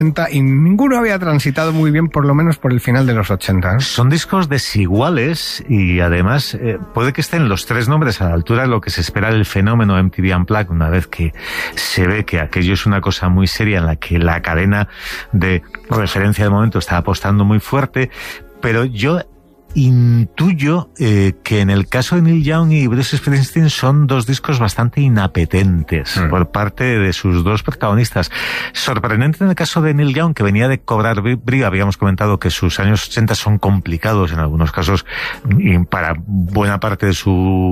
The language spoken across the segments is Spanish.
y ninguno había transitado muy bien, por lo menos por el final de los 80. Son discos desiguales y además puede que estén los tres nombres a la altura de lo que se espera del fenómeno MTV Unplugged, una vez que se ve que aquello es una cosa muy seria en la que la cadena de referencia de momento está apostando muy fuerte, pero yo intuyo que en el caso de Neil Young y Bruce Springsteen son dos discos bastante inapetentes por parte de sus dos protagonistas. Sorprendente en el caso de Neil Young, que venía de cobrar brío. Habíamos comentado que sus años 80 son complicados en algunos casos y para buena parte de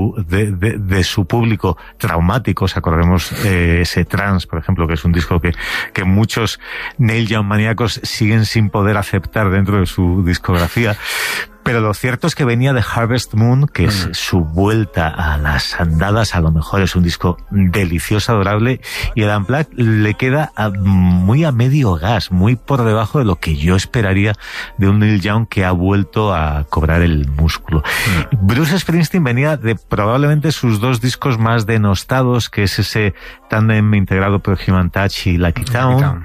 su público traumáticos. Acordemos ese Trance, por ejemplo, que es un disco que muchos Neil Young maníacos siguen sin poder aceptar dentro de su discografía. Pero lo cierto es que venía de Harvest Moon, que es su vuelta a las andadas. A lo mejor es un disco delicioso, adorable, y el Unplugged le queda muy a medio gas, muy por debajo de lo que yo esperaría de un Neil Young que ha vuelto a cobrar el músculo. Bruce Springsteen venía de probablemente sus dos discos más denostados, que es ese tándem integrado por Human Touch y Lucky Town.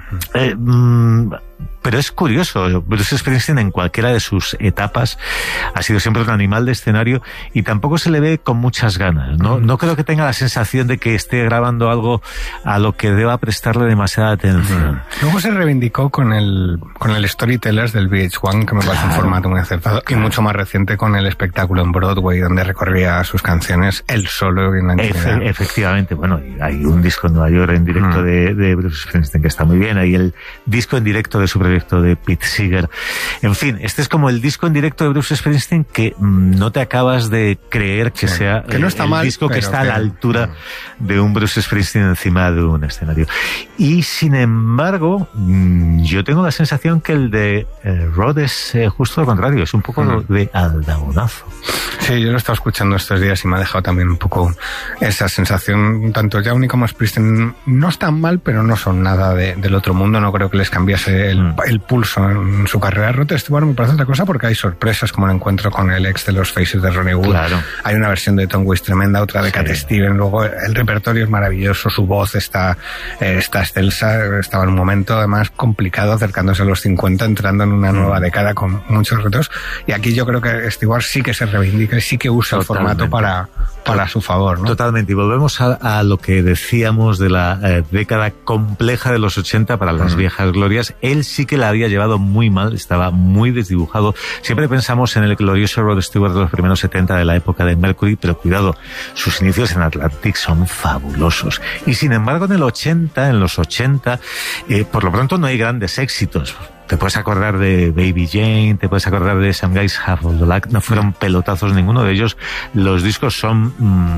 Pero es curioso, Bruce Springsteen en cualquiera de sus etapas ha sido siempre un animal de escenario y tampoco se le ve con muchas ganas, ¿no? No creo que tenga la sensación de que esté grabando algo a lo que deba prestarle demasiada atención. Luego se reivindicó con el Storytellers del VH1, que me parece un formato muy acertado, y mucho más reciente con el espectáculo en Broadway, donde recorría sus canciones él solo en la intimidad. Efectivamente, bueno, hay un disco en Nueva York en directo de Bruce Springsteen que está muy bien, hay el disco en directo de su proyecto de Pete Seeger. En fin, este es como el disco en directo de Bruce Springsteen que no te acabas de creer que sea que no está el mal, disco que está a la altura de un Bruce Springsteen encima de un escenario. Y sin embargo, yo tengo la sensación que el de Rod es justo lo contrario, es un poco de aldabonazo. Sí, yo lo he estado escuchando estos días y me ha dejado también un poco esa sensación. Tanto Young como Springsteen no están mal, pero no son nada del otro mundo. No creo que les cambiase el pulso en su carrera. Rod Stewart me parece otra cosa porque hay sorpresas, como el encuentro con el ex de los Faces de Ronnie Wood. Claro. Hay una versión de Tom Waits tremenda, otra de Cat Stevens. Luego el repertorio es maravilloso, su voz está excelsa. Estaba en un momento además complicado, acercándose a los 50, entrando en una nueva década con muchos retos. Y aquí yo creo que Stewart sí que se reivindica y sí que usa el formato para su favor, ¿no? Totalmente. Y volvemos a lo que decíamos de la década compleja de los 80 para las viejas glorias. Él sí que la había llevado muy mal, estaba muy desdibujado. Siempre pensamos en el glorioso Rod Stewart de los primeros 70 de la época de Mercury, pero cuidado, sus inicios en Atlantic son fabulosos. Y sin embargo, en los 80, por lo pronto no hay grandes éxitos. Te puedes acordar de Baby Jane, te puedes acordar de Some Guys Have All the Luck, no fueron pelotazos ninguno de ellos, los discos son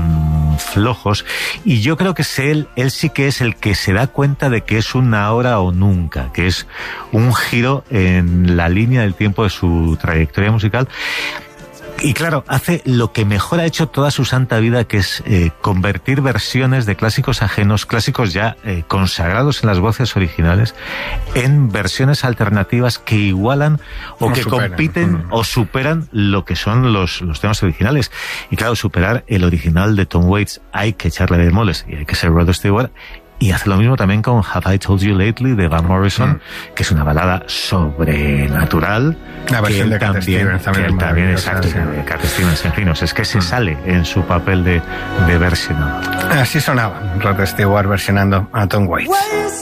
flojos, y yo creo que es él sí que es el que se da cuenta de que es un ahora o nunca, que es un giro en la línea del tiempo de su trayectoria musical. Y claro, hace lo que mejor ha hecho toda su santa vida, que es convertir versiones de clásicos ajenos, clásicos ya consagrados en las voces originales, en versiones alternativas que igualan o que compiten o superan lo que son los temas originales. Y claro, superar el original de Tom Waits hay que echarle bemoles y hay que ser Rod Stewart. Y hace lo mismo también con Have I Told You Lately de Van Morrison, que es una balada sobrenatural. La versión de Cat Stevens también, exacto, de Cat Stevens, en fin, es que se sale en su papel de versionado. Así sonaba Rod Stewart versionando a Tom Waits.